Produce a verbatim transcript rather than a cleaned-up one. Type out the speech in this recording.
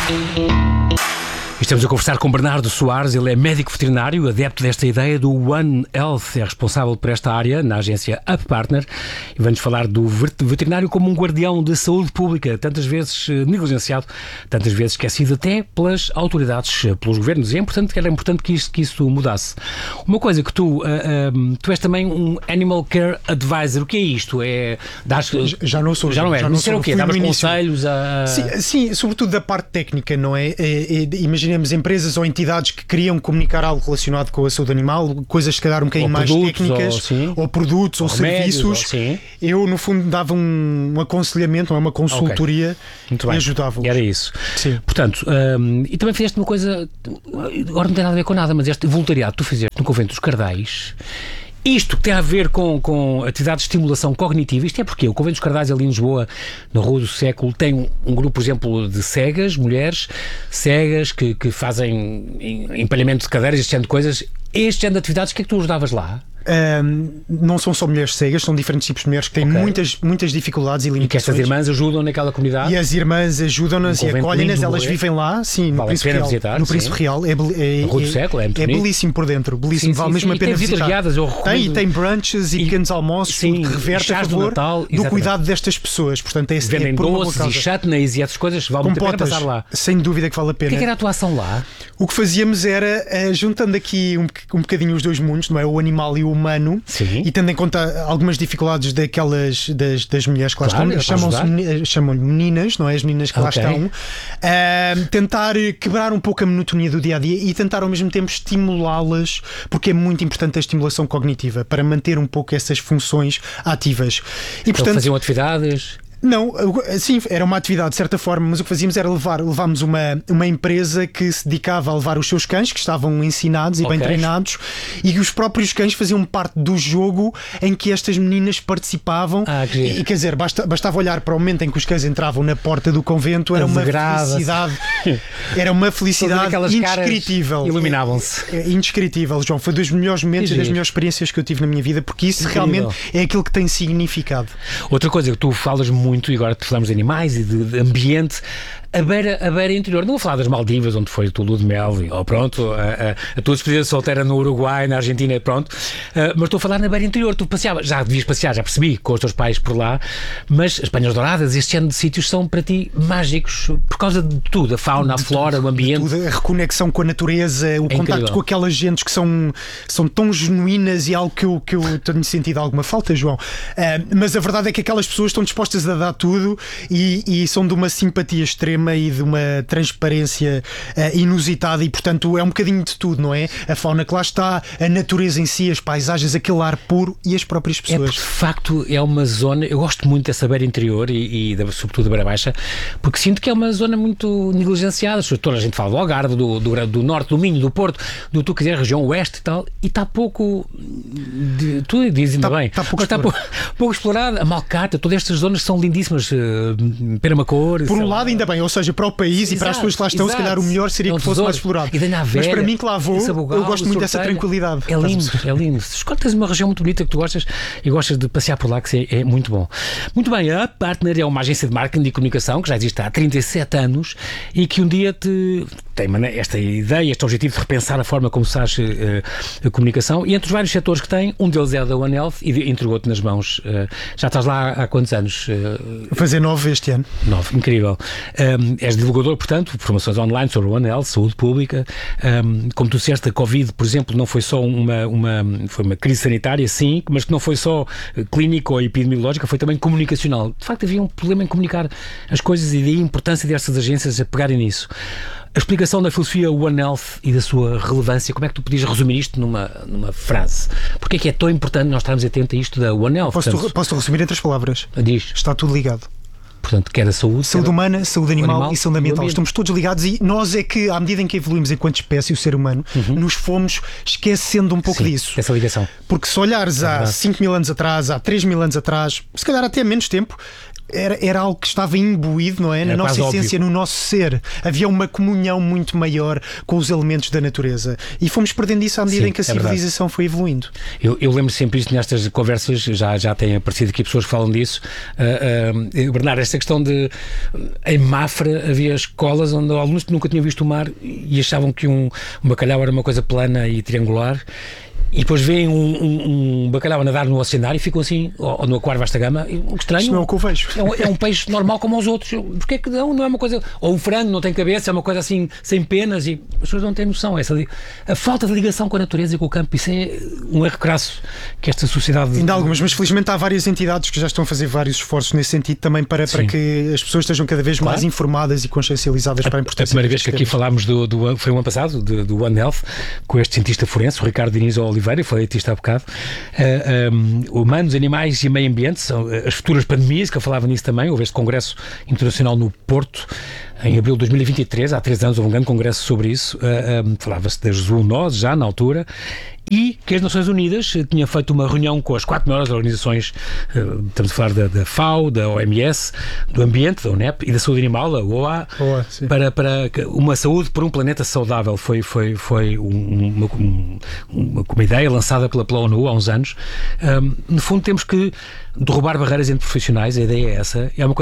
Estamos a conversar com Bernardo Soares, ele é médico veterinário, adepto desta ideia do One Health, é responsável por esta área na agência Up Partner e vamos falar do veterinário como um guardião de saúde pública, tantas vezes negligenciado, tantas vezes esquecido até pelas autoridades, pelos governos, e é importante, era importante que isso, que isso mudasse. Uma coisa que tu, uh, uh, tu és também um Animal Care Advisor, o que é isto? É, das, já não sou. Já não é, já não sei o quê, davas conselhos a... Sim, sim, sobretudo da parte técnica, não é? é, é Imaginemos empresas ou entidades que queriam comunicar algo relacionado com a saúde animal, coisas se calhar um bocadinho mais técnicas, ou, ou produtos, ou, ou serviços. Ou, eu, no fundo, dava um, um aconselhamento, uma consultoria okay. e ajudava-os. E era isso. Sim. Portanto, um, e também fizeste uma coisa, agora não tem nada a ver com nada, mas este voluntariado que tu fizeste no Convento dos Cardais. Isto que tem a ver com, com atividades de estimulação cognitiva, isto é porque o Convento dos Cardais ali em Lisboa, na Rua do Século, tem um, um grupo, por exemplo, de cegas, mulheres cegas que, que fazem empalhamento de cadeiras, este género de coisas. Este género de atividades, o que é que tu ajudavas lá? Um, não são só mulheres cegas, são diferentes tipos de mulheres que têm okay. muitas, muitas dificuldades e limitações. E que estas irmãs ajudam naquela comunidade? E as irmãs ajudam-nas um e acolhem-nas, elas vivem lá, sim, vale no Príncipe Real. Visitar, no Príncipe Real. É, é, Rua do Século, é, é belíssimo por dentro, belíssimo, sim, vale sim, mesmo sim. a pena tem visitar. Guiadas, eu tem, e tem brunches e, e pequenos almoços, sim, que reverte a favor do, Natal, do cuidado destas pessoas. Portanto, é, vendem é por doces e chutneys e essas coisas, vale muito a pena passar lá. Sem dúvida que vale a pena. O que é que era a atuação lá? O que fazíamos era, uh, juntando aqui um, um bocadinho os dois mundos, não é? O animal e o humano, sim. e tendo em conta algumas dificuldades daquelas das, das mulheres que lá claro, estão, chamam-se chamam-lhe meninas, não é? As meninas que okay. lá estão, uh, tentar quebrar um pouco a monotonia do dia a dia e tentar ao mesmo tempo estimulá-las, porque é muito importante a estimulação cognitiva para manter um pouco essas funções ativas. E, portanto, então, faziam atividades. Não, sim, era uma atividade de certa forma, mas o que fazíamos era levar, levámos uma, uma empresa que se dedicava a levar os seus cães, que estavam ensinados e okay. bem treinados, e os próprios cães faziam parte do jogo em que estas meninas participavam. Ah, que e quer dizer, basta, bastava olhar para o momento em que os cães entravam na porta do convento, era uma felicidade, era uma felicidade indescritível. Iluminavam-se. É, é, indescritível, João. Foi dos melhores momentos e das melhores experiências que eu tive na minha vida, porque isso Incrível. realmente é aquilo que tem significado. Outra coisa que tu falas muito muito, e agora te falamos de animais e de, de ambiente, a beira, a beira interior. Não vou falar das Maldivas, onde foi o teu lua de mel, ou pronto, a, a, a tua despedida solteira no Uruguai, na Argentina, pronto, uh, mas estou a falar na beira interior. Tu passeavas, já devias passear, já percebi, com os teus pais por lá, mas as Penhas Douradas, este género de sítios são para ti mágicos, por causa de tudo, a fauna, a flora, o ambiente. Tudo, a reconexão com a natureza, o é contacto incrível. Com aquelas gentes que são, são tão genuínas e algo que eu, que eu tenho sentido alguma falta, João. Uh, mas a verdade é que aquelas pessoas estão dispostas a dar tudo e, e são de uma simpatia extrema e de uma transparência uh, inusitada e, portanto, é um bocadinho de tudo, não é? A fauna que lá está, a natureza em si, as paisagens, aquele ar puro e as próprias pessoas. É, de facto, é uma zona, eu gosto muito dessa beira interior e, e da, sobretudo da beira baixa, porque sinto que é uma zona muito negligenciada. Toda a gente fala do Algarve, do, do, do Norte, do Minho, do Porto, do tu quiser, região Oeste e tal, e está pouco, de, tu dizes ainda bem, está pouco, está pouco, pouco explorada. A Malcata, todas estas zonas são lindíssimas, uh, Peramacor. Por um lado, ainda bem, ou seja, para o país exato, e para as pessoas que lá estão, exato. Se calhar o melhor seria é um que fosse tesouro. Mais explorado. E Velha, mas para mim que lá vou, Sabugal, eu gosto muito dessa tranquilidade. É lindo, é lindo. Se escolhes uma região muito bonita que tu gostas e gostas de passear por lá, que é, é muito bom. Muito bem, a Partner é uma agência de marketing e comunicação que já existe há trinta e sete anos e que um dia te tem esta ideia, este objetivo de repensar a forma como se faz uh, a comunicação, e entre os vários setores que tem, um deles é da One Health e entregou-te nas mãos. Uh, já estás lá há quantos anos? Uh, Vou fazer nove este ano. Nove, incrível. Um, és divulgador, portanto, formações online sobre One Health, saúde pública. Um, como tu disseste, a Covid, por exemplo, não foi só uma, uma, foi uma crise sanitária, sim, mas que não foi só clínica ou epidemiológica, foi também comunicacional. De facto, havia um problema em comunicar as coisas e daí a importância destas agências a pegarem nisso. A explicação da filosofia One Health e da sua relevância, como é que tu podias resumir isto numa, numa frase? Porquê é que é tão importante nós estarmos atentos a isto da One Health? Posso, Portanto, posso resumir em três palavras? Diz. Está tudo ligado. Portanto, quer a saúde, saúde quer humana, saúde animal, animal e saúde ambiental. ambiente. Estamos todos ligados e nós é que, à medida em que evoluímos enquanto espécie, o ser humano, uhum. nos fomos esquecendo um pouco Sim, disso. Essa ligação. Porque se olhares é há cinco mil anos atrás, há três mil anos atrás, se calhar até menos tempo, era, era algo que estava imbuído, não é? Na é nossa essência, óbvio. no nosso ser. Havia uma comunhão muito maior com os elementos da natureza. E fomos perdendo isso à medida Sim, em que a é civilização verdade. foi evoluindo. Eu, eu lembro sempre isto nestas conversas, já, já têm aparecido aqui pessoas que falam disso. Uh, uh, Bernardo, esta questão de... Em Mafra havia escolas onde alunos que nunca tinham visto o mar e achavam que um, um bacalhau era uma coisa plana e triangular. E depois veem um, um, um bacalhau a nadar no oceanário e ficam assim, ou, ou no aquário vasta gama, estranho. Isto não é o que eu vejo. É um, é um peixe normal como os outros. Porque é que não, não é uma coisa... Ou o frango não tem cabeça, é uma coisa assim, sem penas, e as pessoas não têm noção. Essa, a falta de ligação com a natureza e com o campo, isso é um erro crasso que esta sociedade... Ainda há algumas, mas felizmente há várias entidades que já estão a fazer vários esforços nesse sentido também para, para que as pessoas estejam cada vez claro. mais informadas e consciencializadas a, para a importância. A primeira vez que aqui falámos do, do, foi o ano passado, do, do One Health, com este cientista forense, o Ricardo Diniz Oliveira, foi cientista há bocado, uh, um, humanos, animais e meio ambiente, são as futuras pandemias, que eu falava nisso também. Houve este congresso internacional no Porto, em abril de dois mil e vinte e três, há três anos houve um grande congresso sobre isso, uh, um, falava-se das zoonoses já na altura, e que as Nações Unidas tinha feito uma reunião com as quatro maiores organizações, uh, estamos a falar da, da F A O, da O M S, do Ambiente, da UNEP e da Saúde Animal, a O A, para, para uma saúde por um planeta saudável. Foi, foi, foi um, uma, um, uma, uma ideia lançada pela, pela ONU há uns anos. Um, no fundo temos que derrubar barreiras entre profissionais, a ideia é essa, é uma coisa